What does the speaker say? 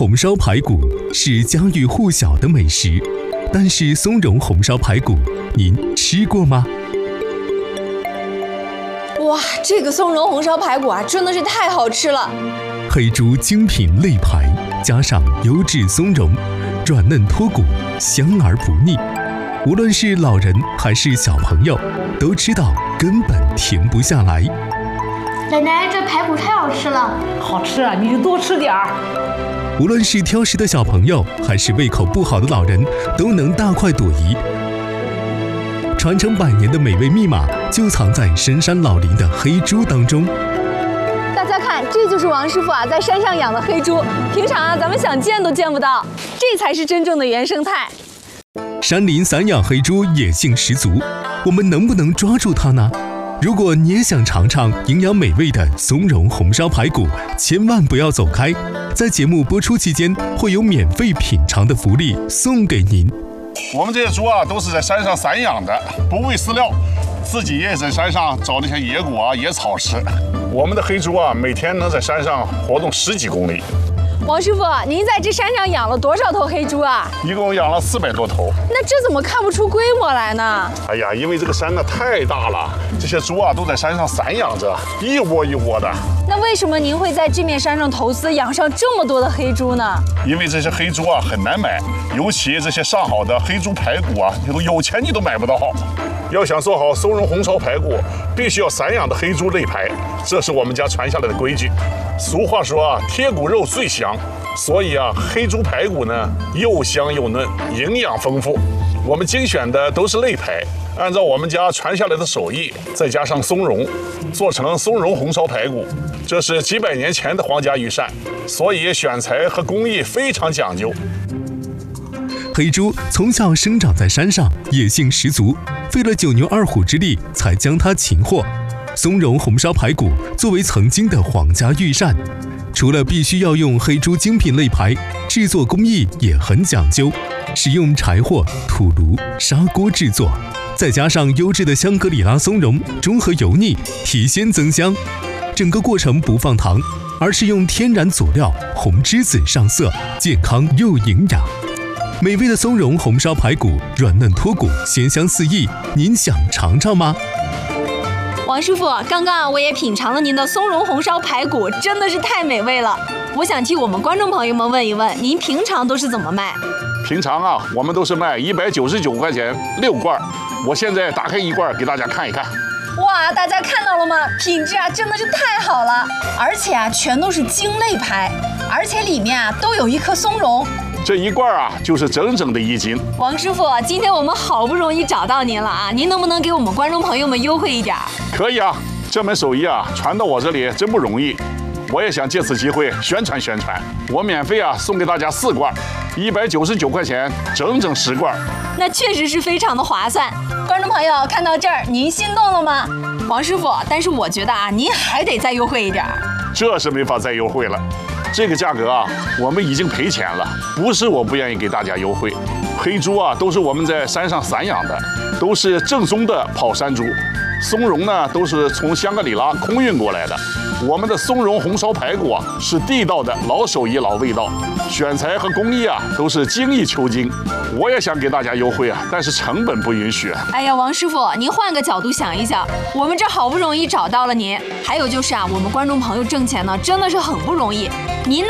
红烧排骨是家喻户晓的美食，但是松茸红烧排骨，您吃过吗？ 哇，这个松茸红烧排骨啊，真的是太好吃了！ 黑猪精品肋排，加上优质松茸，软嫩脱骨，香而不腻。无论是老人还是小朋友，都知道根本停不下来。 奶奶，这排骨太好吃了。 好吃啊，你就多吃点儿。 无论是挑食的小朋友，还是胃口不好的老人，都能大快朵颐。传承100年的美味密码，就藏在深山老林的黑猪当中。 大家看，这就是王师傅啊在山上养的黑猪，平常啊咱们想见都见不到，这才是真正的原生态。 山林散养黑猪野性十足，我们能不能抓住它呢？如果你也想尝尝营养美味的松茸红烧排骨，千万不要走开，在节目播出期间会有免费品尝的福利送给您。 我们这些猪啊，都是在山上散养的，不喂饲料，自己也在山上找那些野果啊、野草吃。我们的黑猪啊，每天能在山上活动10几公里。 王师傅，您在这山上养了多少头黑猪啊？ 一共养了400多头。 那这怎么看不出规模来呢？ 哎呀，因为这个山呢太大了，这些猪啊都在山上散养着，一窝一窝的。 那为什么您会在这面山上投资养上这么多的黑猪呢？ 因为这些黑猪啊很难买，尤其这些上好的黑猪排骨啊，有钱你都买不到。要想做好松茸红烧排骨，必须要散养的黑猪肋排，这是我们家传下来的规矩。俗话说啊，贴骨肉最香，所以啊，黑猪排骨呢又香又嫩，营养丰富。我们精选的都是肋排，按照我们家传下来的手艺，再加上松茸，做成松茸红烧排骨。这是几百年前的皇家御膳，所以选材和工艺非常讲究。 黑猪从小生长在山上，野性十足，费了9牛2虎之力才将它擒获。松茸红烧排骨作为曾经的皇家御膳，除了必须要用黑猪精品肋排，制作工艺也很讲究，使用柴火、土炉、砂锅制作，再加上优质的香格里拉松茸，中和油腻，提鲜增香。整个过程不放糖，而是用天然佐料红栀子上色，健康又营养。美味的松茸红烧排骨，软嫩脱骨，鲜香四溢，您想尝尝吗？ 王师傅，刚刚我也品尝了您的松茸红烧排骨，真的是太美味了。我想替我们观众朋友们问一问，您平常都是怎么卖？ 平常啊，我们都是卖199块钱6罐，我现在打开1罐给大家看一看。 哇，大家看到了吗？品质啊真的是太好了，而且啊全都是精肋排，而且里面啊都有一颗松茸。 这1罐啊就是整整的1斤。 王师傅，今天我们好不容易找到您了啊，您能不能给我们观众朋友们优惠一点？ 可以啊，这门手艺啊传到我这里真不容易，我也想借此机会宣传宣传。我免费啊送给大家4罐，199块钱，整整10罐。 那确实是非常的划算。观众朋友看到这儿，您心动了吗？王师傅，但是我觉得啊，您还得再优惠一点。 这是没法再优惠了。这个价格啊，我们已经赔钱了，不是我不愿意给大家优惠。黑猪啊，都是我们在山上散养的，都是正宗的跑山猪。松茸呢，都是从香格里拉空运过来的。我们的松茸红烧排骨啊，是地道的老手艺老味道，选材和工艺啊，都是精益求精。我也想给大家优惠啊，但是成本不允许。 哎呀，王师傅，您换个角度想一想，我们这好不容易找到了您，还有就是啊，我们观众朋友挣钱呢，真的是很不容易。您呢？